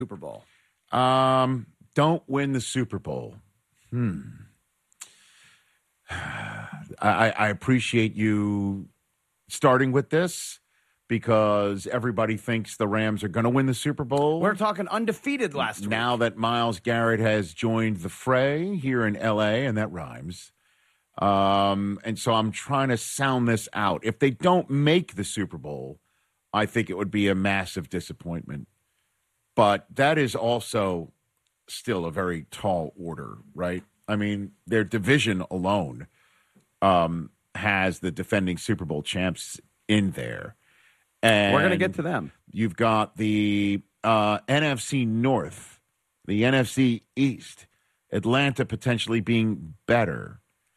Super Bowl? Don't win the Super Bowl. I appreciate you starting with this because everybody thinks the Rams are going to win the Super Bowl. We're talking undefeated last week. Now that Myles Garrett has joined the fray here in L.A., and that rhymes. And so I'm trying to sound this out. If they don't make the Super Bowl, I think it would be a massive disappointment. But that is also still a very tall order, right? I mean, their division alone has the defending Super Bowl champs in there. And we're going to get to them. You've got the NFC North, the NFC East, Atlanta potentially being better.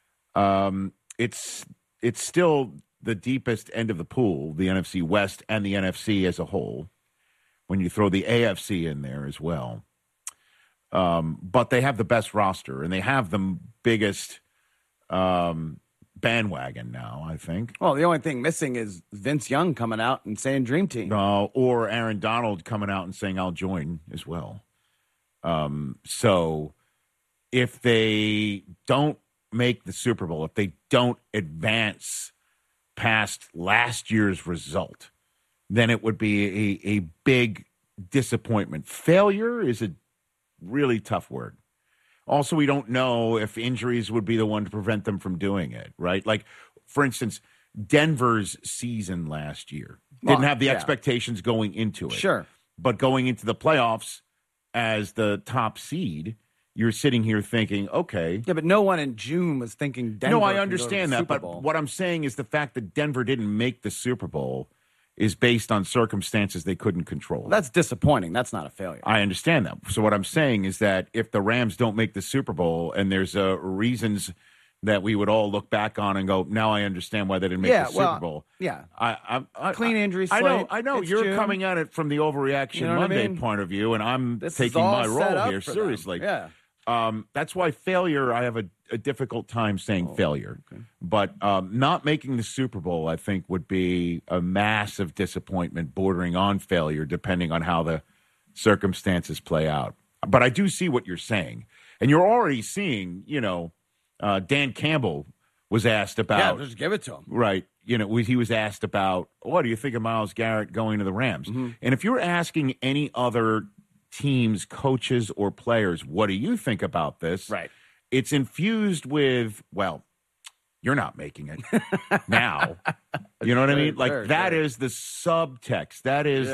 It's still the deepest end of the pool, the NFC West and the NFC as a whole, when you throw the AFC in there as well. But they have the best roster, and they have the biggest bandwagon now, I think. Well, the only thing missing is Vince Young coming out and saying Dream Team. Or Aaron Donald coming out and saying, I'll join as well. So if they don't make the Super Bowl, if they don't advance past last year's result, then it would be a big disappointment. Failure is a really tough word. Also, we don't know if injuries would be the one to prevent them from doing it, right? Like, for instance, Denver's season last year didn't have the expectations going into it. Sure. But going into the playoffs as the top seed, you're sitting here thinking, okay. Yeah, but no one in June was thinking Denver. No, I understand that. Super But Bowl. what I'm saying is the fact that Denver didn't make the Super Bowl is based on circumstances they couldn't control. Well, that's disappointing. That's not a failure. I understand that. So what I'm saying is that if the Rams don't make the Super Bowl and there's reasons that we would all look back on and go, now I understand why they didn't make the Super Bowl. Yeah. I Clean injury slate. I know. It's You're June. coming at it from the overreaction You know what I Monday mean? point of view, and I'm This is taking all my set role up here for them. seriously. Yeah. That's why failure, I have a difficult time saying failure. Okay. But not making the Super Bowl, I think, would be a massive disappointment bordering on failure, depending on how the circumstances play out. But I do see what you're saying. And you're already seeing, Dan Campbell was asked about. Yeah, just give it to him. Right. He was asked about, what do you think of Myles Garrett going to the Rams? Mm-hmm. And if you're asking any other teams, coaches, or players, what do you think about this? Right. It's infused with, well, you're not making it now. You know what I mean? Like, that is the subtext. That is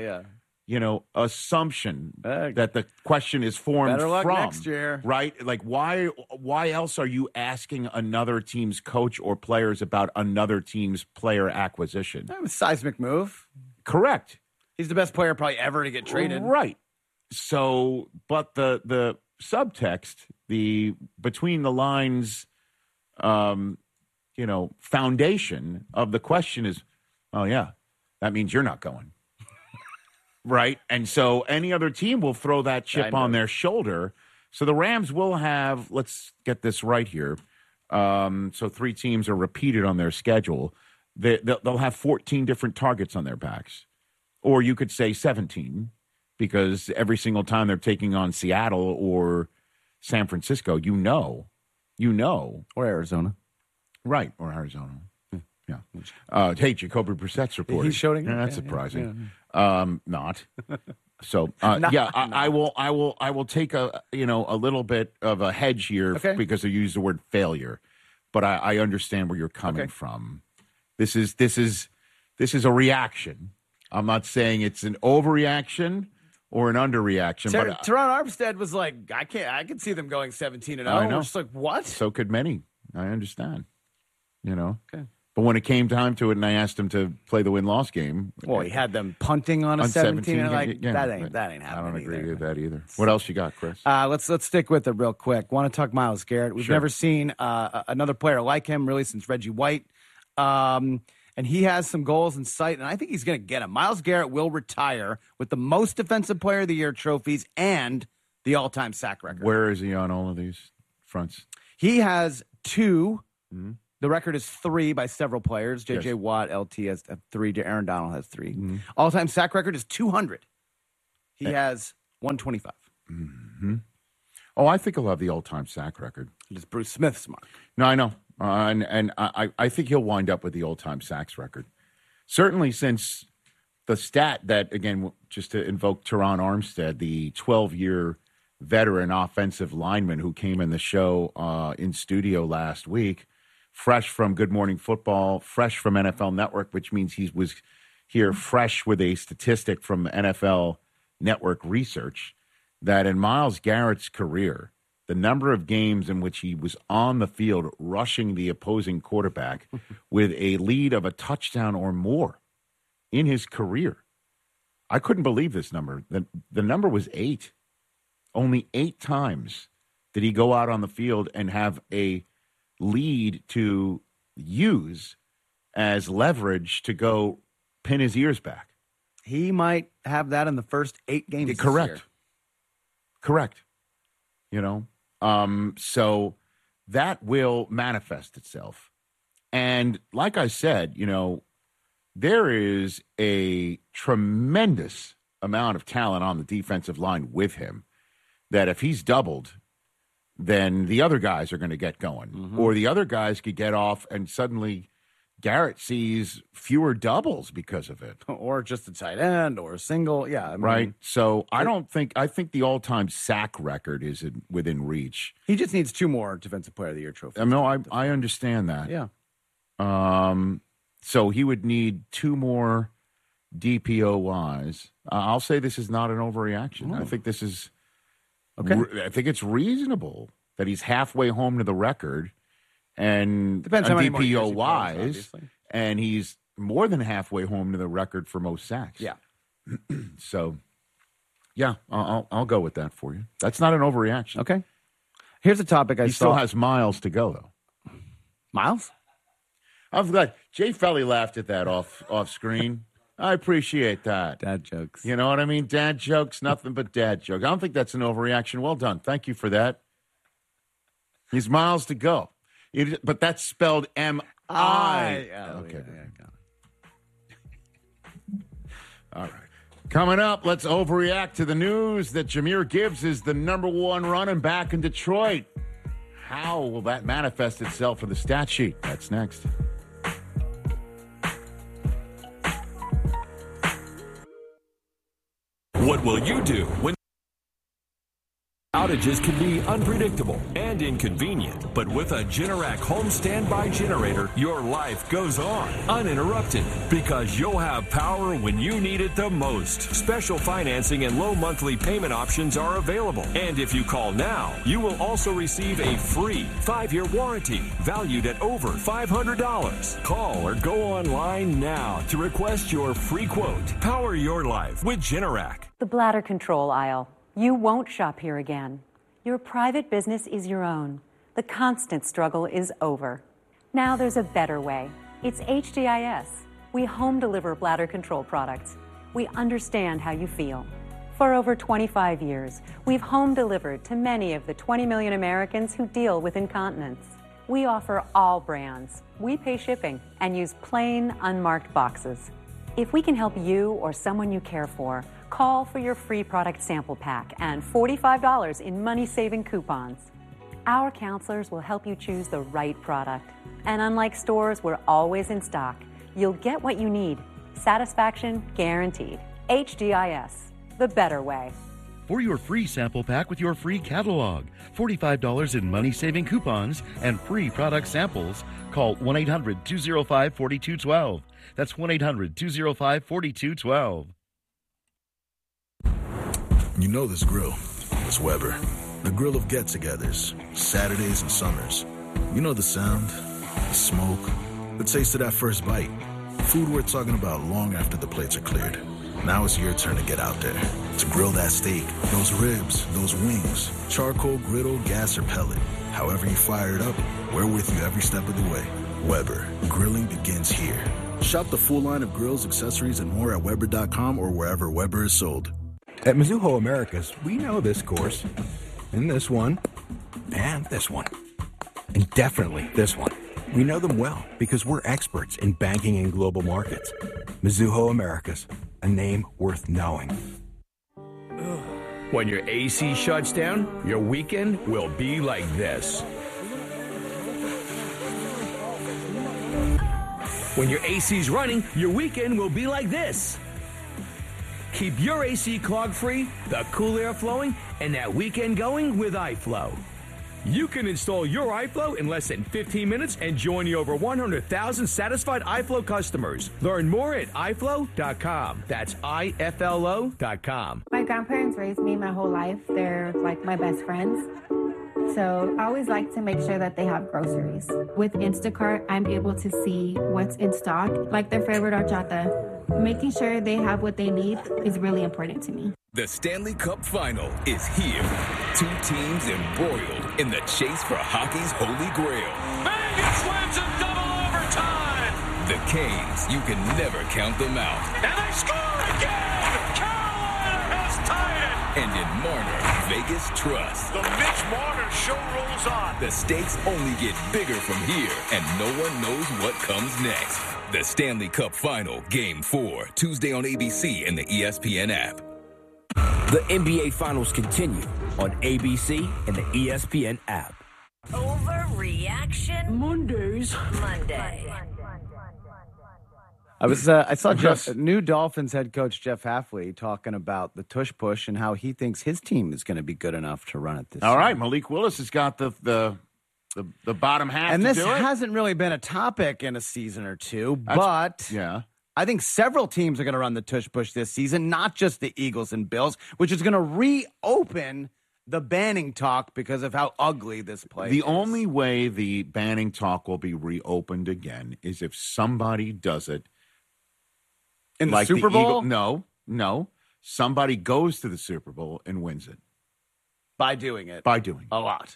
assumption that the question is formed Better luck from. next year. Right? Like, why else are you asking another team's coach or players about another team's player acquisition? That was a seismic move. Correct. He's the best player probably ever to get traded. Right. So, but the subtext, the between the lines, foundation of the question is, oh yeah, that means you're not going. Right. And so any other team will throw that chip on their shoulder. So the Rams will have, let's get this right here. So 3 teams are repeated on their schedule. They'll have 14 different targets on their backs. Or you could say 17, because every single time they're taking on Seattle or San Francisco, Or Arizona. Right, or Arizona. Yeah. Hey, Jacoby Brissett's reporting. He's showing Yeah, up. that's Yeah, surprising. yeah. Not. So I will take a little bit of a hedge here because I use the word failure, but I understand where you're coming from. This is a reaction. I'm not saying it's an overreaction or an underreaction. But Teron Armstead was like, I can see them going 17-0. I know. We're just like, what? So could many. I understand. Okay. But when it came time to it, and I asked him to play the win-loss game, Well, he had them punting on a 17, and like that ain't happening. I don't agree with that either. What else you got, Chris? Let's stick with it real quick. Want to talk Myles Garrett? We've never seen another player like him really since Reggie White, and he has some goals in sight, and I think he's going to get them. Myles Garrett will retire with the most Defensive Player of the Year trophies and the all-time sack record. Where is he on all of these fronts? He has 2. Mm-hmm. The record is 3 by several players. J.J. Watt, LT has 3. Aaron Donald has 3. All-time sack record is 200. He has 125. Mm-hmm. Oh, I think he'll have the all-time sack record. It is Bruce Smith's mark. No, I know. And I think he'll wind up with the all-time sacks record. Certainly since the stat that, again, just to invoke Teron Armstead, the 12-year veteran offensive lineman who came in the show in studio last week, fresh from Good Morning Football, fresh from NFL Network, which means he was here fresh with a statistic from NFL Network research, that in Myles Garrett's career, the number of games in which he was on the field rushing the opposing quarterback with a lead of a touchdown or more in his career. I couldn't believe this number. The number was 8. Only 8 times did he go out on the field and have a lead to use as leverage to go pin his ears back. He might have that in the first 8 games. Correct. Correct. So that will manifest itself. And like I said, there is a tremendous amount of talent on the defensive line with him that if he's doubled, then the other guys are going to get going. Mm-hmm. Or the other guys could get off and suddenly Garrett sees fewer doubles because of it. Or just a tight end or a single. Yeah. Right. So I think the all-time sack record is within reach. He just needs 2 more Defensive Player of the Year trophies. No, I understand that. Yeah. So he would need 2 more DPOYs. I'll say this is not an overreaction. I think this is okay. I think it's reasonable that he's halfway home to the record. And depends on DPOYs, and he's more than halfway home to the record for most sacks. Yeah. So, yeah, I'll go with that for you. That's not an overreaction. Okay. Here's a topic he still has miles to go, though. Miles? I'm glad Jay Felly laughed at that off screen. I appreciate that. Dad jokes. You know what I mean? Dad jokes, nothing but dad jokes. I don't think that's an overreaction. Well done. Thank you for that. He's miles to go. But that's spelled M-I. Okay. All right. Coming up, let's overreact to the news that Jahmyr Gibbs is the number 1 running back in Detroit. How will that manifest itself in the stat sheet? That's next. What will you do when outages can be unpredictable and inconvenient, but with a Generac home standby generator, your life goes on uninterrupted because you'll have power when you need it the most. Special financing and low monthly payment options are available. And if you call now, you will also receive a free 5-year warranty valued at over $500. Call or go online now to request your free quote. Power your life with Generac. The bladder control aisle. You won't shop here again. Your private business is your own. The constant struggle is over. Now there's a better way. It's HDIS. We home deliver bladder control products. We understand how you feel. For over 25 years, we've home delivered to many of the 20 million Americans who deal with incontinence. We offer all brands. We pay shipping and use plain, unmarked boxes. If we can help you or someone you care for, call for your free product sample pack and $45 in money-saving coupons. Our counselors will help you choose the right product. And unlike stores, we're always in stock. You'll get what you need. Satisfaction guaranteed. HDIS, the better way. For your free sample pack with your free catalog, $45 in money-saving coupons, and free product samples, call 1-800-205-4212. That's 1-800-205-4212. You know this grill. It's Weber. The grill of get-togethers, Saturdays and summers. You know the sound, the smoke, the taste of that first bite. Food we're talking about long after the plates are cleared. Now it's your turn to get out there. To grill that steak, those ribs, those wings, charcoal, griddle, gas, or pellet. However you fire it up, we're with you every step of the way. Weber. Grilling begins here. Shop the full line of grills, accessories, and more at Weber.com or wherever Weber is sold. At Mizuho Americas, we know this course, and this one, and this one, and definitely this one. We know them well because we're experts in banking and global markets. Mizuho Americas, a name worth knowing. When your AC shuts down, your weekend will be like this. When your AC's running, your weekend will be like this. Keep your AC clog-free, the cool air flowing, and that weekend going with iFlow. You can install your iFlow in less than 15 minutes and join the over 100,000 satisfied iFlow customers. Learn more at iFlow.com. That's IFLO.com. My grandparents raised me my whole life. They're like my best friends. So I always like to make sure that they have groceries. With Instacart, I'm able to see what's in stock, like their favorite horchata. Making sure they have what they need is really important to me. The Stanley Cup Final is here. Two teams embroiled in the chase for hockey's holy grail. Vegas wins in double overtime. The Canes, you can never count them out. And they score again. Carolina has tied it. And in Marner, Vegas trusts. The Mitch Marner show rolls on. The stakes only get bigger from here, and no one knows what comes next. The Stanley Cup Final, Game 4, Tuesday on ABC and the ESPN app. The NBA Finals continue on ABC and the ESPN app. Overreaction Mondays. Monday. I saw new Dolphins head coach Jeff Hafley talking about the tush push and how he thinks his team is going to be good enough to run it this All year. right, Malik Willis has got the bottom half and to this do it. hasn't really been a topic in a season or two, but yeah. I think several teams are going to run the tush push this season, not just the Eagles and Bills, which is going to reopen the banning talk because of how ugly this play is. The only way the banning talk will be reopened again is if somebody does it in the like Super Bowl. No. Somebody goes to the Super Bowl and wins it By doing it. A lot.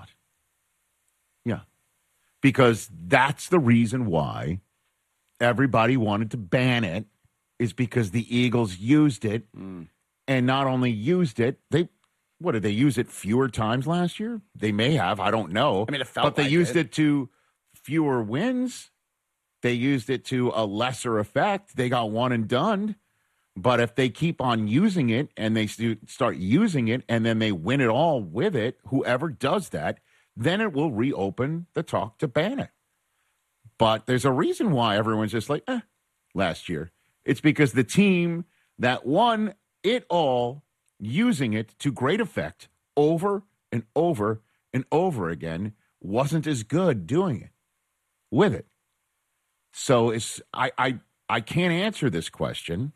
Yeah. Because that's the reason why everybody wanted to ban it, is because the Eagles used it, and not only used it, did they use it fewer times last year? They may have, I don't know. I mean, it felt but they like used it to fewer wins. They used it to a lesser effect. They got one and done. But if they keep on using it and they start using it and then they win it all with it, whoever does that, then it will reopen the talk to ban it. But there's a reason why everyone's just like, last year. It's because the team that won it all, using it to great effect over and over and over again, wasn't as good doing it with it. So I can't answer this question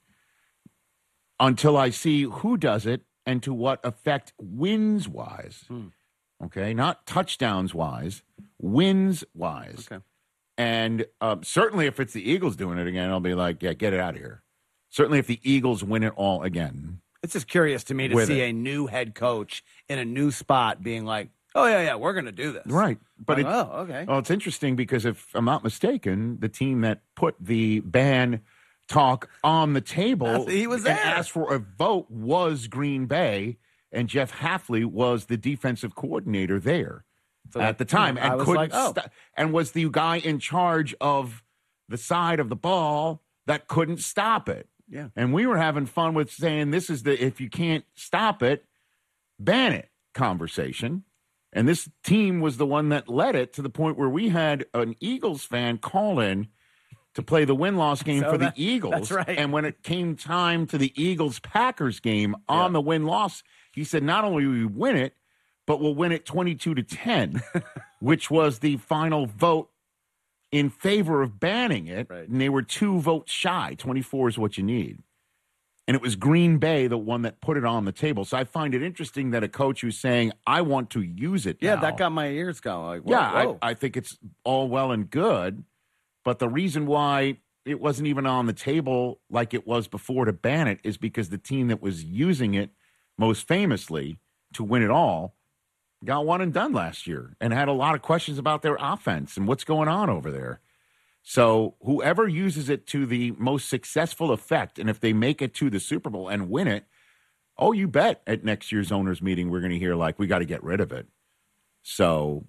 until I see who does it and to what effect wins-wise. Okay, not touchdowns-wise, wins-wise. Okay. And certainly if it's the Eagles doing it again, I'll be like, yeah, get it out of here. Certainly if the Eagles win it all again. It's just curious to me to see a new head coach in a new spot being like, oh, yeah, we're going to do this. Right. But okay. Well, it's interesting because if I'm not mistaken, the team that put the ban talk on the table He was there. and asked for a vote was Green Bay, and Jeff Hafley was the defensive coordinator there. At the time, and couldn't and was the guy in charge of the side of the ball that couldn't stop it. Yeah. And we were having fun with saying this is the if you can't stop it, ban it conversation. And this team was the one that led it to the point where we had an Eagles fan call in to play the win-loss game for the Eagles. That's right. And when it came time to the Eagles-Packers game on the win-loss, he said not only will we win it, but we'll win it 22-10, which was the final vote in favor of banning it. Right. And they were 2 votes shy. 24 is what you need. And it was Green Bay, the one that put it on the table. So I find it interesting that a coach who's saying, I want to use it now. That got my ears going. Like, whoa. I think it's all well and good. But the reason why it wasn't even on the table like it was before to ban it is because the team that was using it most famously to win it all got one and done last year and had a lot of questions about their offense and what's going on over there. So whoever uses it to the most successful effect, and if they make it to the Super Bowl and win it, oh, you bet at next year's owners meeting we're going to hear, like, we got to get rid of it. So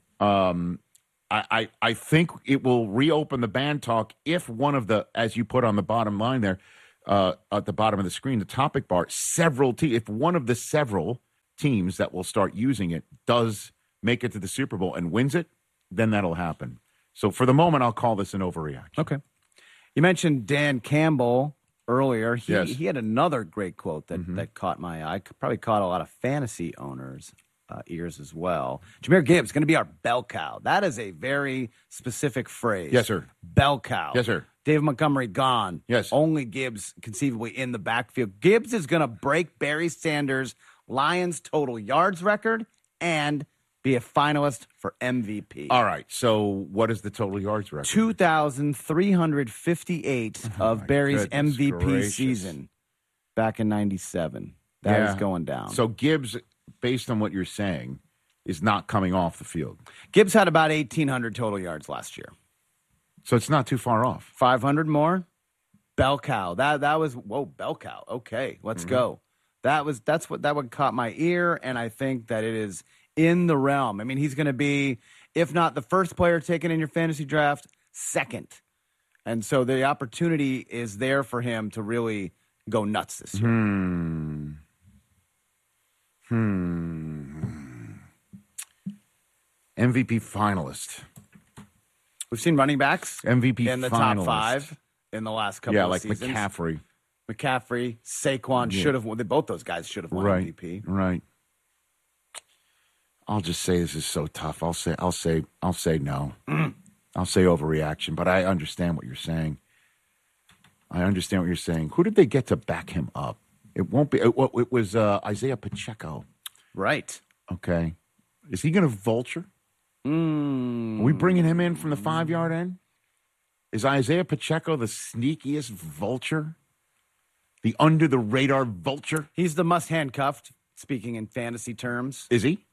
I think it will reopen the ban talk if one of the, as you put on the bottom line there, at the bottom of the screen, the topic bar, if one of the several teams that will start using it does make it to the Super Bowl and wins it, then that'll happen. So for the moment, I'll call this an overreaction. Okay. You mentioned Dan Campbell earlier. He had another great quote that caught my eye. Probably caught a lot of fantasy owners' ears as well. Jahmyr Gibbs going to be our bell cow. That is a very specific phrase. Yes, sir. Bell cow. Yes, sir. David Montgomery gone. Yes. Only Gibbs conceivably in the backfield. Gibbs is going to break Barry Sanders' Lions total yards record and be a finalist for MVP. All right. So what is the total yards record? 2,358 of Barry's MVP gracious. season back in 97. That is going down. So Gibbs, based on what you're saying, is not coming off the field. Gibbs had about 1,800 total yards last year. So it's not too far off. 500 more. Bell cow. That was bell cow. Okay, let's go. That's what caught my ear, and I think that it is in the realm. I mean, he's going to be, if not the first player taken in your fantasy draft, second. And so the opportunity is there for him to really go nuts this year. MVP finalist. We've seen running backs MVP in the finalist. top 5 in the last couple of seasons. Yeah, like McCaffrey, Saquon should have won. Both those guys should have won MVP. Right. I'll just say this is so tough. I'll say no. I'll say overreaction, but I understand what you're saying. Who did they get to back him up? It won't be. It was Isaiah Pacheco. Right. Okay. Is he going to vulture? Are we bringing him in from the 5-yard end? Is Isaiah Pacheco the sneakiest vulture? The under-the-radar vulture? He's the must-handcuffed, speaking in fantasy terms. Is he?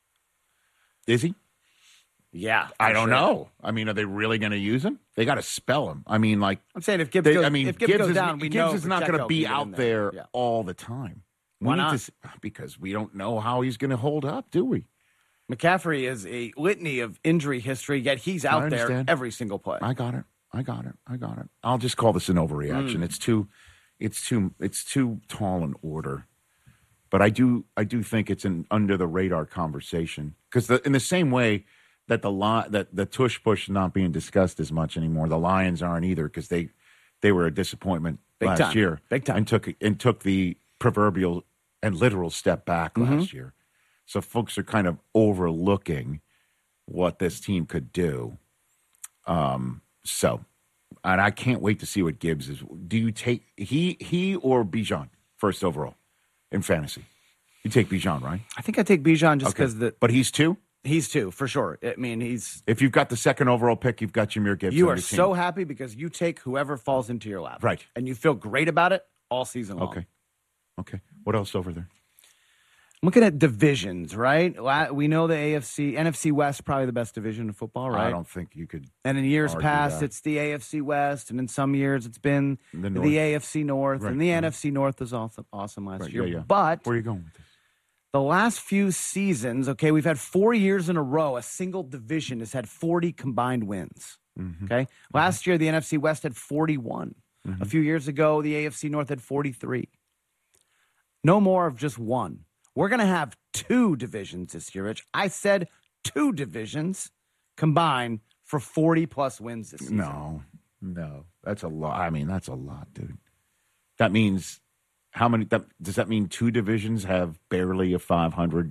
Yeah. I don't know. I mean, are they really going to use him? They got to spell him. I mean, like... I'm saying if Gibbs goes down, we know Gibbs is not going to be out there Yeah. all the time. Why not? Because we don't know how he's going to hold up, do we? McCaffrey is a litany of injury history, yet he's out there every single play. I got it. I'll just call this an overreaction. It's too tall an order. But I do think it's an under the radar conversation because in the same way that the tush push not being discussed as much anymore, the Lions aren't either because they were a disappointment last year, big time, and took the proverbial and literal step back last year. So folks are kind of overlooking what this team could do. And I can't wait to see what Gibbs is. Do you take he or Bijan first overall in fantasy? You take Bijan, right? I think I take Bijan just because But he's 2? He's 2, for sure. I mean, if you've got the second overall pick, you've got Jahmyr Gibbs. You are so happy because you take whoever falls into your lap. Right. And you feel great about it all season long. Okay. What else over there? Looking at divisions, right? We know the NFC West, probably the best division in football, right? I don't think you could. And in years past, that. it's the AFC West, and in some years, it's been the AFC North, and the NFC North was also awesome last year. Yeah. But where are you going with this? The last few seasons, okay, we've had 4 years in a row, a single division has had 40 combined wins. Okay, last year the NFC West had 41. A few years ago, the AFC North had 43. No more of just one. We're going to have 2 divisions this year, Rich. I said 2 divisions combined for 40-plus wins this season. No. That's a lot. I mean, that's a lot, dude. That means how many? Does that mean 2 divisions have barely a 500?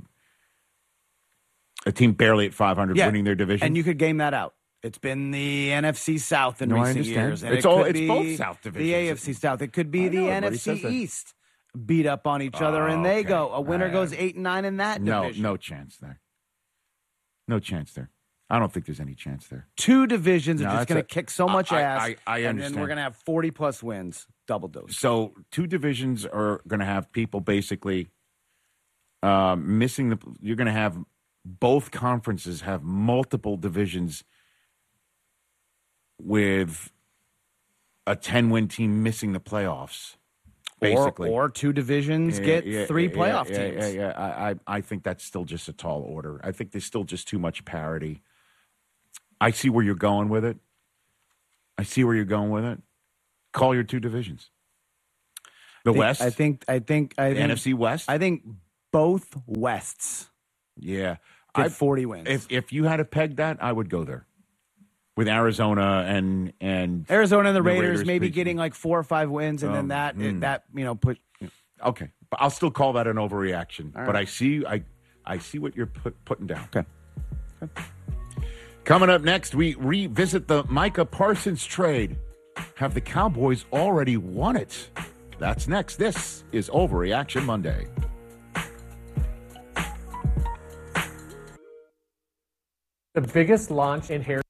A team barely at 500 winning their division? And you could game that out. It's been the NFC South in recent years. And it's both South divisions. The AFC South. It could be the NFC East. Beat up on each other, and they go. A winner goes 8-9 in that division. No chance there. No chance there. I don't think there's any chance there. 2 divisions are just going to kick so much ass. I understand. And then we're going to have 40-plus wins, double dose. So 2 divisions are going to have people basically missing the. You're going to have both conferences have multiple divisions with a 10-win team missing the playoffs. Basically. Or 2 divisions get 3 playoff teams. Yeah. I think that's still just a tall order. I think there's still just too much parity. I see where you're going with it. Call your 2 divisions. The West? I think NFC West? I think both Wests. Yeah. Get 40 wins. If you had to peg that, I would go there. With Arizona and Arizona and the Raiders maybe getting like 4 or 5 wins, and then that put. Okay, but I'll still call that an overreaction. All but right. I see what you're putting down. Okay. Coming up next, we revisit the Micah Parsons trade. Have the Cowboys already won it? That's next. This is Overreaction Monday. The biggest launch in Harry's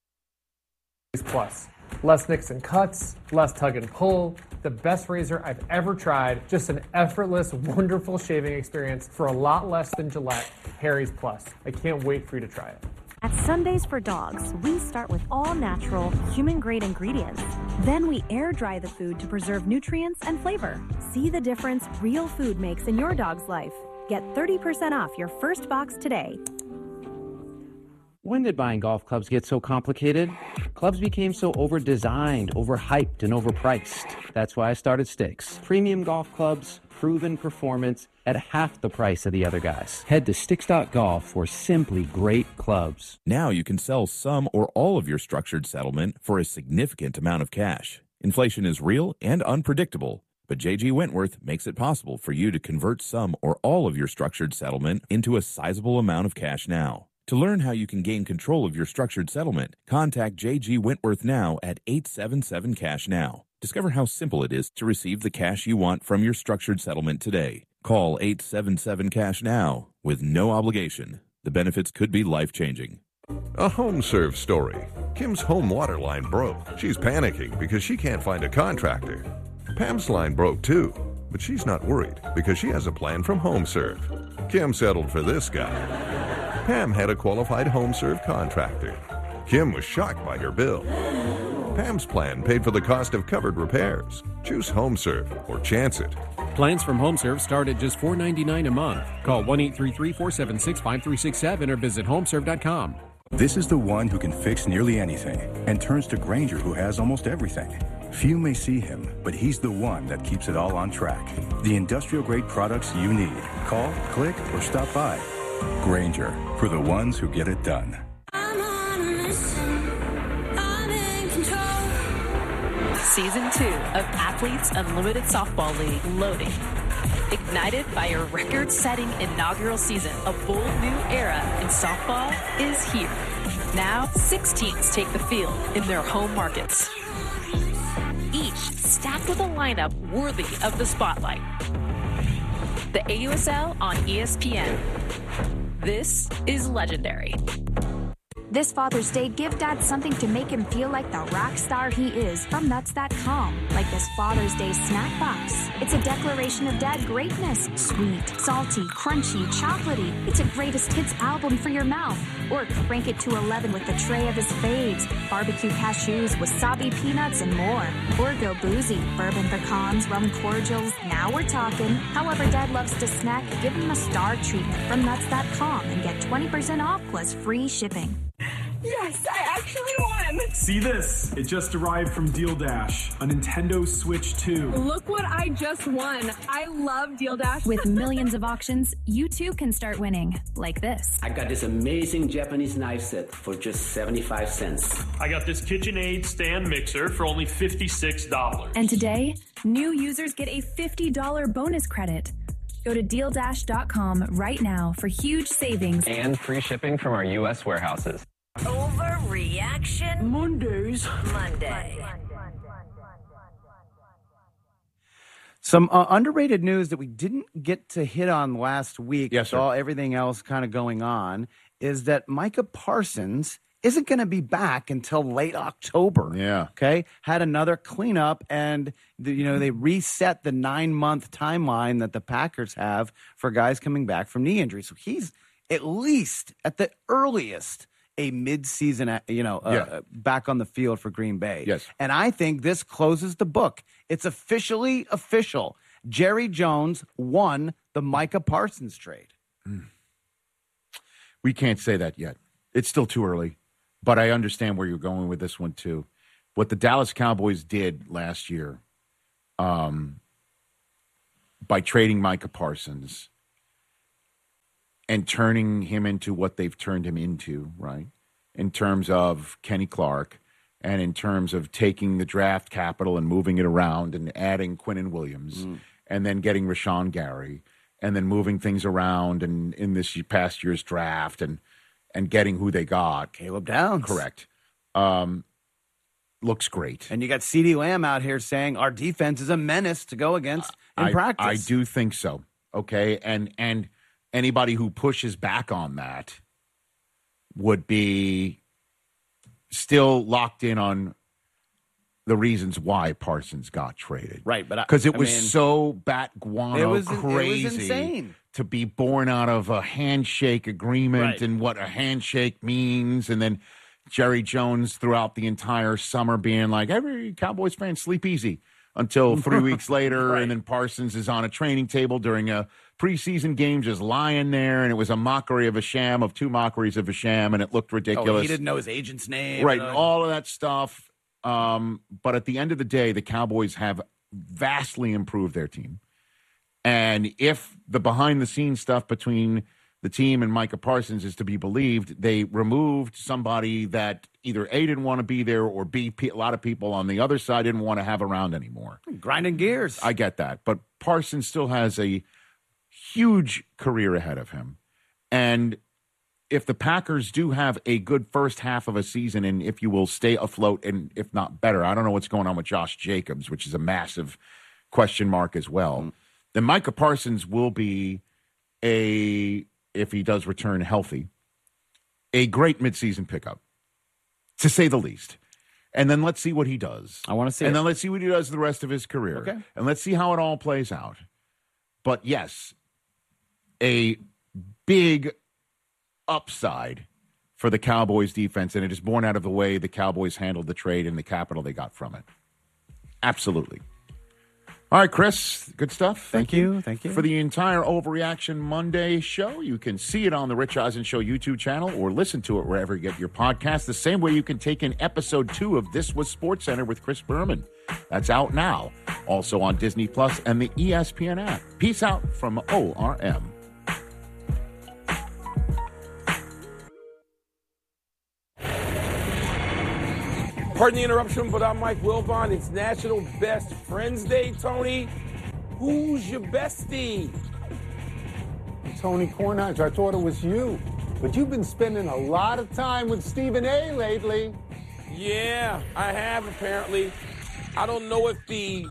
Plus. Less nicks and cuts, less tug and pull. The best razor I've ever tried. Just an effortless, wonderful shaving experience for a lot less than Gillette. Harry's Plus. I can't wait for you to try it. At Sundays for Dogs, we start with all natural, human-grade ingredients. Then we air-dry the food to preserve nutrients and flavor. See the difference real food makes in your dog's life. Get 30% off your first box today. When did buying golf clubs get so complicated? Clubs became so over-designed, overhyped, and overpriced. That's why I started Sticks. Premium golf clubs, proven performance at half the price of the other guys. Head to Sticks.golf for simply great clubs. Now you can sell some or all of your structured settlement for a significant amount of cash. Inflation is real and unpredictable, but J.G. Wentworth makes it possible for you to convert some or all of your structured settlement into a sizable amount of cash now. To learn how you can gain control of your structured settlement, contact J.G. Wentworth now at 877-CASH-NOW. Discover how simple it is to receive the cash you want from your structured settlement today. Call 877-CASH-NOW with no obligation. The benefits could be life-changing. A HomeServe story. Kim's home water line broke. She's panicking because she can't find a contractor. Pam's line broke too, but she's not worried because she has a plan from HomeServe. Kim settled for this guy. Pam had a qualified HomeServe contractor. Kim was shocked by her bill. Pam's plan paid for the cost of covered repairs. Choose HomeServe or chance it. Plans from HomeServe start at just $4.99 a month. Call 1-833-476-5367 or visit homeserve.com. This is the one who can fix nearly anything and turns to Grainger, who has almost everything. Few may see him, but he's the one that keeps it all on track. The industrial-grade products you need. Call, click, or stop by. Grainger, for the ones who get it done. Season 2 of Athletes Unlimited Softball League loading. Ignited by a record-setting inaugural season, a bold new era in softball is here. Now, 6 teams take the field in their home markets. Each stacked with a lineup worthy of the spotlight. The AUSL on ESPN. This is legendary. This Father's Day, give Dad something to make him feel like the rock star he is from Nuts.com, like this Father's Day snack box. It's a declaration of dad greatness. Sweet, salty, crunchy, chocolatey. It's a greatest hits album for your mouth. Or crank it to 11 with a tray of his faves. Barbecue cashews, wasabi peanuts, and more. Or go boozy. Bourbon pecans, rum cordials. Now we're talking. However Dad loves to snack, give him a star treatment from Nuts.com and get 20% off plus free shipping. Yes, I actually won! See this? It just arrived from Deal Dash, a Nintendo Switch 2. Look what I just won. I love Deal Dash. With millions of auctions, you too can start winning, like this. I got this amazing Japanese knife set for just 75 cents. I got this KitchenAid stand mixer for only $56. And today, new users get a $50 bonus credit. Go to DealDash.com right now for huge savings. And free shipping from our U.S. warehouses. Overreaction Mondays. Monday. Some underrated news that we didn't get to hit on last week, yes, with all everything else kind of going on, is that Micah Parsons isn't going to be back until late October. Yeah. Okay. Had another cleanup, and they reset the 9-month timeline that the Packers have for guys coming back from knee injuries. So he's at least at the earliest a mid-season, back on the field for Green Bay. Yes. And I think this closes the book. It's officially official. Jerry Jones won the Micah Parsons trade. We can't say that yet. It's still too early. But I understand where you're going with this one, too. What the Dallas Cowboys did last year by trading Micah Parsons and turning him into what they've turned him into, right, in terms of Kenny Clark and in terms of taking the draft capital and moving it around and adding Quinnen Williams and then getting Rashawn Gary and then moving things around and in this past year's draft and getting who they got. Caleb Downs. Correct. Looks great. And you got CeeDee Lamb out here saying our defense is a menace to go against in practice. I do think so. Okay. And anybody who pushes back on that would be still locked in on the reasons why Parsons got traded. Right. But because it was so bat guano crazy. It was insane. To be born out of a handshake agreement and what a handshake means. And then Jerry Jones throughout the entire summer being like, every Cowboys fan, sleep easy until 3 weeks later. And then Parsons is on a training table during a preseason game just lying there. And it was a mockery of a sham of two mockeries of a sham. And it looked ridiculous. Oh, he didn't know his agent's name. Right. All of that stuff. But at the end of the day, the Cowboys have vastly improved their team. And if the behind-the-scenes stuff between the team and Micah Parsons is to be believed, they removed somebody that either A, didn't want to be there, or B, a lot of people on the other side didn't want to have around anymore. Grinding gears. I get that. But Parsons still has a huge career ahead of him. And if the Packers do have a good first half of a season and, if you will, stay afloat and if not better, I don't know what's going on with Josh Jacobs, which is a massive question mark as well, then Micah Parsons will be if he does return healthy, a great midseason pickup, to say the least. And then let's see what he does. I want to see And then let's see what he does the rest of his career. Okay. And let's see how it all plays out. But yes, a big upside for the Cowboys defense, and it is born out of the way the Cowboys handled the trade and the capital they got from it. Absolutely. All right, Chris, good stuff. Thank you. Thank you. For the entire Overreaction Monday show, you can see it on the Rich Eisen Show YouTube channel or listen to it wherever you get your podcast. The same way you can take in episode 2 of This Was SportsCenter with Chris Berman. That's out now. Also on Disney Plus and the ESPN app. Peace out from ORM. Pardon the interruption, but I'm Mike Wilbon. It's National Best Friends Day, Tony. Who's your bestie? Tony Kornheiser, I thought it was you. But you've been spending a lot of time with Stephen A. lately. Yeah, I have, apparently. I don't know if the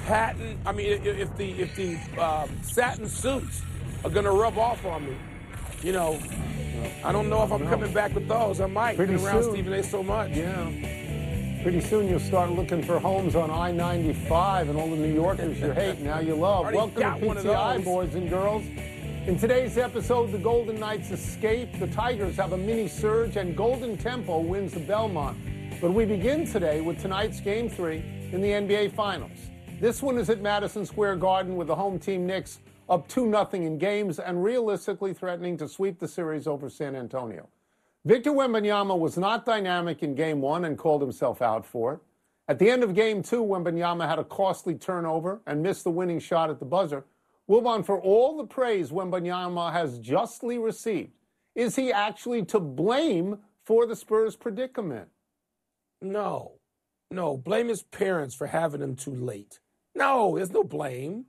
if the satin suits are going to rub off on me. You know, I don't know if I'm coming back with those. I might. Pretty been around soon. Stephen A. so much. Yeah. Pretty soon you'll start looking for homes on I-95 and all the New Yorkers you hate, now you love. Welcome to PTI, boys and girls. In today's episode, the Golden Knights escape, the Tigers have a mini surge, and Golden Tempo wins the Belmont. But we begin today with tonight's Game 3 in the NBA Finals. This one is at Madison Square Garden with the home team Knicks up 2-0 in games and realistically threatening to sweep the series over San Antonio. Victor Wembanyama was not dynamic in Game 1 and called himself out for it. At the end of Game 2, Wembanyama had a costly turnover and missed the winning shot at the buzzer. Wilbon, for all the praise Wembanyama has justly received, is he actually to blame for the Spurs' predicament? No. Blame his parents for having him too late. No, there's no blame.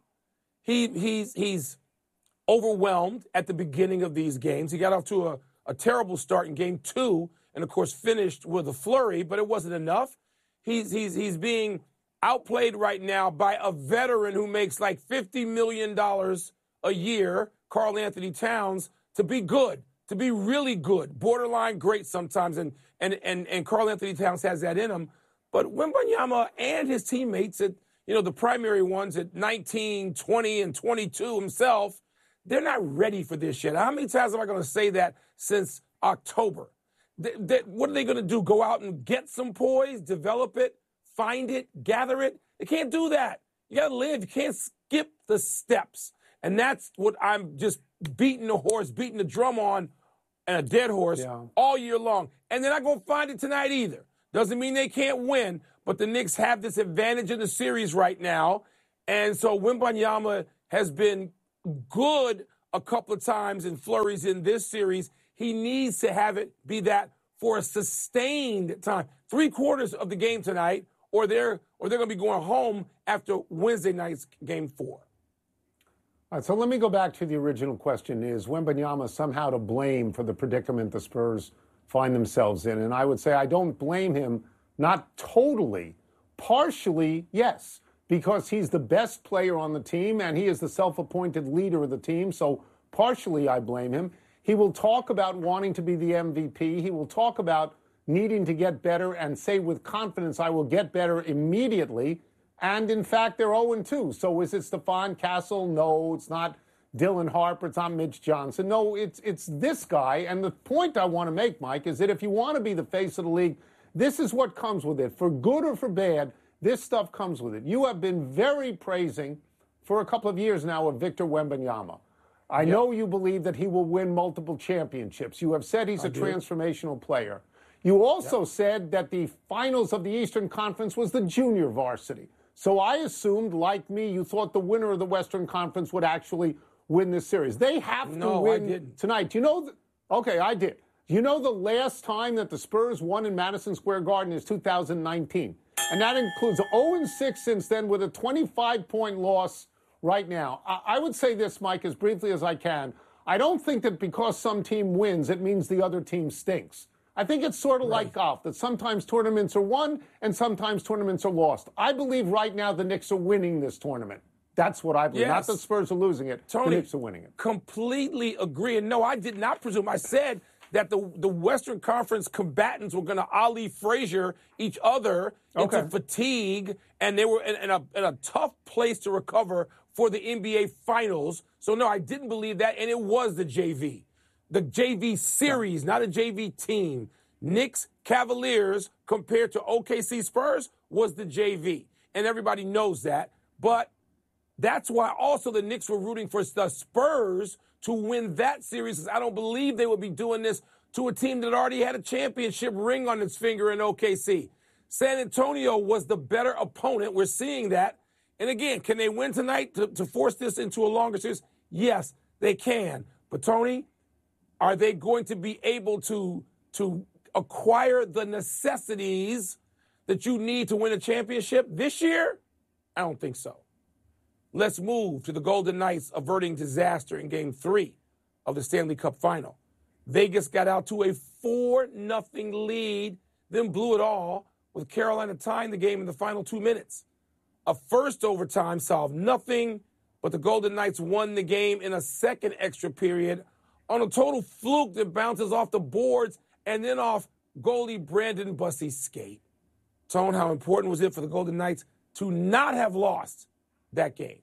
He's overwhelmed at the beginning of these games. He got off to a terrible start in Game 2, and of course finished with a flurry, but it wasn't enough. He's being outplayed right now by a veteran who makes like $50 million a year, Karl Anthony Towns, to be good, to be really good, borderline great sometimes, and Karl Anthony Towns has that in him. But Wembanyama and his teammates, the primary ones at 19, 20, and 22 himself, they're not ready for this yet. How many times am I going to say that since October? What are they going to do? Go out and get some poise, develop it, find it, gather it? They can't do that. You got to live. You can't skip the steps. And that's what I'm just beating the drum on, and a dead horse all year long. And they're not going to find it tonight either. Doesn't mean they can't win, but the Knicks have this advantage in the series right now. And so Wembanyama has been good a couple of times in flurries in this series. He needs to have it be that for a sustained time. 3/4 of the game tonight, or they're going to be going home after Wednesday night's game 4. All right, so let me go back to the original question. Is Wembanyama somehow to blame for the predicament the Spurs find themselves in? And I would say I don't blame him, not totally. Partially, yes, because he's the best player on the team and he is the self-appointed leader of the team. So partially I blame him. He will talk about wanting to be the MVP. He will talk about needing to get better and say with confidence, I will get better immediately. And in fact, they're 0-2. So is it Stephon Castle? No, it's not Dylan Harper. It's not Mitch Johnson. No, it's this guy. And the point I want to make, Mike, is that if you want to be the face of the league, this is what comes with it. For good or for bad, this stuff comes with it. You have been very praising for a couple of years now of Victor Wembanyama. I know you believe that he will win multiple championships. You have said he's a transformational player. You also said that the finals of the Eastern Conference was the junior varsity. So I assumed, like me, you thought the winner of the Western Conference would actually win this series. They have to win tonight. You know, okay, I did. You know the last time that the Spurs won in Madison Square Garden is 2019. And that includes 0-6 since then with a 25-point loss right now. I would say this, Mike, as briefly as I can. I don't think that because some team wins, it means the other team stinks. I think it's sort of like golf, that sometimes tournaments are won and sometimes tournaments are lost. I believe right now the Knicks are winning this tournament. That's what I believe. Not the Spurs are losing it. Tony, the Knicks are winning it. Completely agree. And no, I did not presume. I said that the Western Conference combatants were going to Ali Frazier each other into fatigue, and they were in a tough place to recover for the NBA Finals. So, no, I didn't believe that, and it was the JV. The JV series, not a JV team. Knicks Cavaliers compared to OKC Spurs was the JV. And everybody knows that. But that's why also the Knicks were rooting for the Spurs to win that series, because I don't believe they would be doing this to a team that already had a championship ring on its finger in OKC. San Antonio was the better opponent. We're seeing that. And again, can they win tonight to force this into a longer series? Yes, they can. But Tony, are they going to be able to acquire the necessities that you need to win a championship this year? I don't think so. Let's move to the Golden Knights averting disaster in Game 3 of the Stanley Cup Final. Vegas got out to a 4-0 lead, then blew it all, with Carolina tying the game in the final 2 minutes. A first overtime solved nothing, but the Golden Knights won the game in a second extra period on a total fluke that bounces off the boards and then off goalie Brandon Bussy's skate. Tone, how important was it for the Golden Knights to not have lost that game?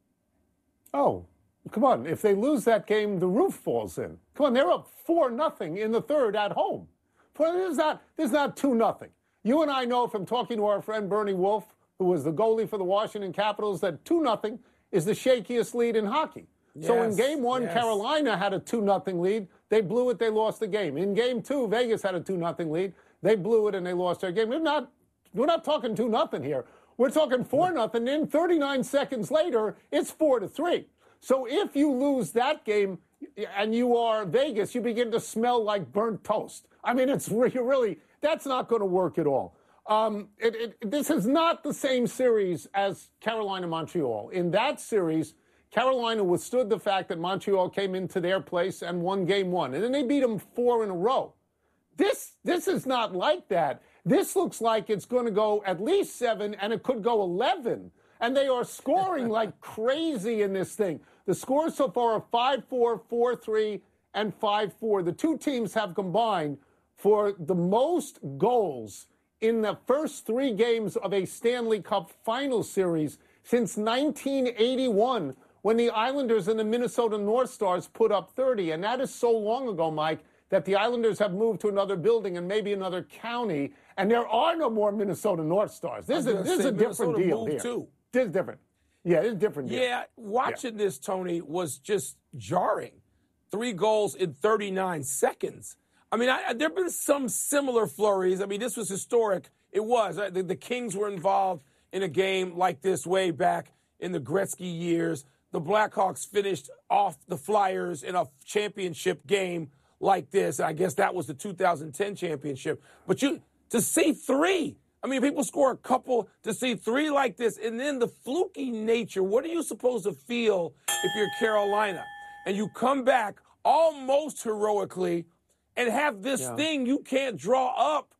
Oh, come on. If they lose that game, the roof falls in. Come on, they're up 4-0 in the third at home. There's not 2-0. You and I know from talking to our friend Bernie Wolf, who was the goalie for the Washington Capitals, that 2-0 is the shakiest lead in hockey. Yes, so in Game 1, Carolina had a 2-0 lead. They blew it. They lost the game. In Game 2, Vegas had a 2-0 lead. They blew it and they lost their game. We're not talking 2-0 here. We're talking 4-0. And then 39 seconds later, it's 4-3. So if you lose that game and you are Vegas, you begin to smell like burnt toast. I mean, it's really that's not going to work at all. This is not the same series as Carolina-Montreal. In that series, Carolina withstood the fact that Montreal came into their place and won Game 1. And then they beat them 4 in a row. This is not like that. This looks like it's going to go at least 7, and it could go 11. And they are scoring like crazy in this thing. The scores so far are 5-4, 4-3, and 5-4. The two teams have combined for the most goals in the first 3 games of a Stanley Cup Final Series since 1981, when the Islanders and the Minnesota North Stars put up 30. And that is so long ago, Mike, that the Islanders have moved to another building and maybe another county, and there are no more Minnesota North Stars. This is a different deal here. Too. This is different. Yeah, it's a different deal. Yeah, watching this, Tony, was just jarring. 3 goals in 39 seconds. I mean, there have been some similar flurries. I mean, this was historic. It was. The Kings were involved in a game like this way back in the Gretzky years. the Blackhawks finished off the Flyers in a championship game like this. I guess that was the 2010 championship. But to see 3, I mean, people score a couple, to see 3 like this, and then the fluky nature. What are you supposed to feel if you're Carolina? And you come back almost heroically and have this thing you can't draw up,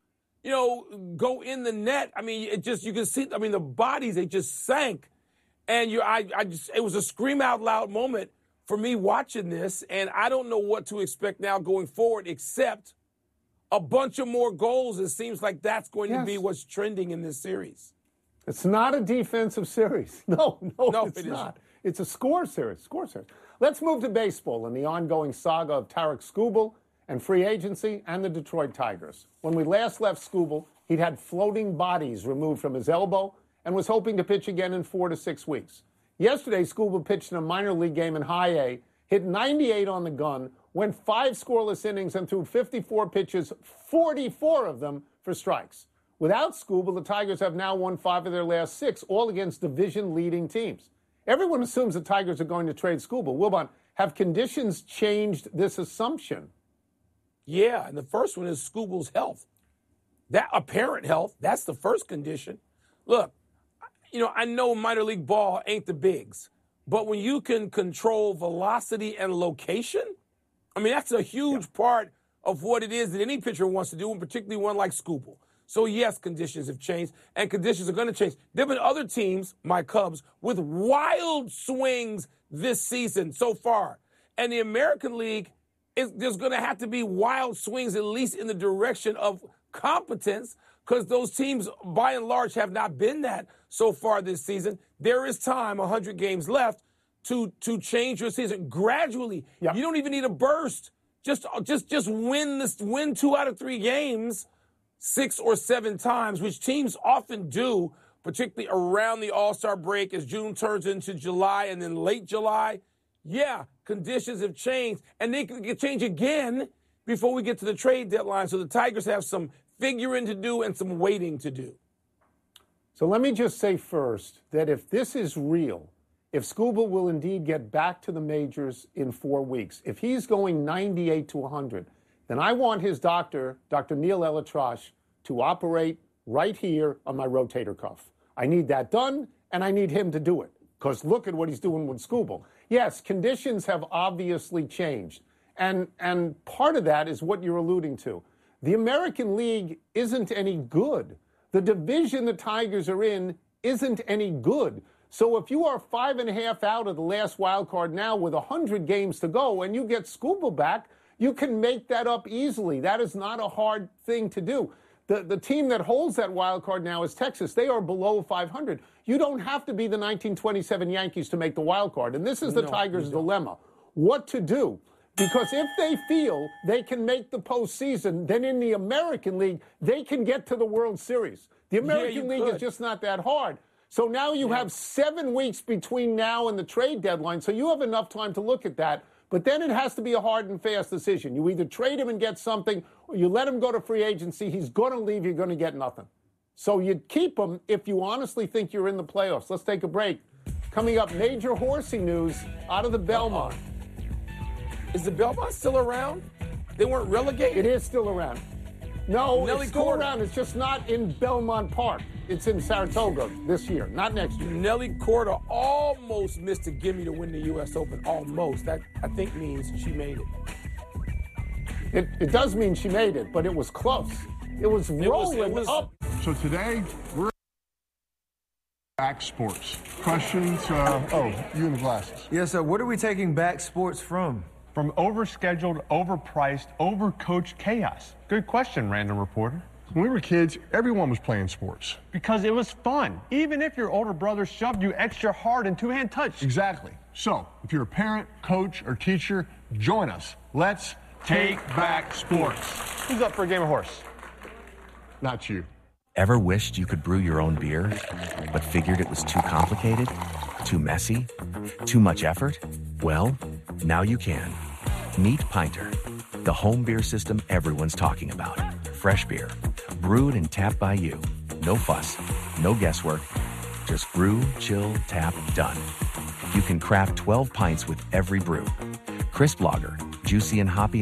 go in the net. I mean, you can see, the bodies, they just sank. And it was a scream out loud moment for me watching this, and I don't know what to expect now going forward except a bunch of more goals. It seems like that's going to be what's trending in this series. It's not a defensive series. No, it's not. It's a score series. Let's move to baseball and the ongoing saga of Tarik Skubal and free agency and the Detroit Tigers. When we last left Skubal, he'd had floating bodies removed from his elbow and was hoping to pitch again in 4 to 6 weeks. Yesterday, Skubal pitched in a minor league game in High A, hit 98 on the gun, went 5 scoreless innings and threw 54 pitches, 44 of them for strikes. Without Skubal, the Tigers have now won 5 of their last 6, all against division-leading teams. Everyone assumes the Tigers are going to trade Skubal. Wilbon, have conditions changed this assumption? Yeah, and the first one is Skubal's health. That apparent health, that's the first condition. Look, I know minor league ball ain't the bigs, but when you can control velocity and location, that's a huge part of what it is that any pitcher wants to do, and particularly one like Skubal. So, yes, conditions have changed, and conditions are going to change. There have been other teams, my Cubs, with wild swings this season so far. And the American League, there's going to have to be wild swings, at least in the direction of competence, because those teams, by and large, have not been that so far this season. There is time, 100 games left, to change your season gradually. Yep. You don't even need a burst. Just win 2 out of 3 games 6 or 7 times, which teams often do, particularly around the All-Star break as June turns into July and then late July. Yeah, conditions have changed, and they can change again before we get to the trade deadline. So the Tigers have some figuring to do and some waiting to do. So let me just say first that if this is real, if Skubal will indeed get back to the majors in 4 weeks, if he's going 98 to 100, then I want his doctor, Dr. Neil ElAttrache, to operate right here on my rotator cuff. I need that done, and I need him to do it, because look at what he's doing with Skubal. Yes, conditions have obviously changed, and part of that is what you're alluding to. The American League isn't any good. The division the Tigers are in isn't any good. So if you are 5.5 out of the last wild card now with 100 games to go and you get Skubal back, you can make that up easily. That is not a hard thing to do. The team that holds that wild card now is Texas. They are below 500. You don't have to be the 1927 Yankees to make the wild card. And this is the Tigers' dilemma. What to do? Because if they feel they can make the postseason, then in the American League, they can get to the World Series. The American League is just not that hard. So now you have 7 weeks between now and the trade deadline, so you have enough time to look at that. But then it has to be a hard and fast decision. You either trade him and get something, or you let him go to free agency. He's going to leave. You're going to get nothing. So you'd keep him if you honestly think you're in the playoffs. Let's take a break. Coming up, major horsey news out of the Belmont. Is the Belmont still around? They weren't relegated? It is still around. No, it's still around. It's just not in Belmont Park. It's in Saratoga this year, not next year. Nelly Korda almost missed a gimme to win the U.S. Open. Almost. That, I think, means she made it. It does mean she made it, but it was close. It was rolling up. So today, we're back sports. Questions? You and the glasses. Yes, sir. What are we taking back sports from? From overscheduled, overpriced, overcoached chaos. Good question, random reporter. When we were kids, everyone was playing sports. Because it was fun, even if your older brother shoved you extra hard in two-hand touch. Exactly. So, if you're a parent, coach, or teacher, join us. Let's take back sports. Who's up for a game of horse? Not you. Ever wished you could brew your own beer, but figured it was too complicated, too messy, too much effort? Well, now you can. Meet Pinter, the home beer system everyone's talking about. Fresh beer, brewed and tapped by you. No fuss, no guesswork. Just brew, chill, tap, done. You can craft 12 pints with every brew. Crisp lager, juicy and hoppy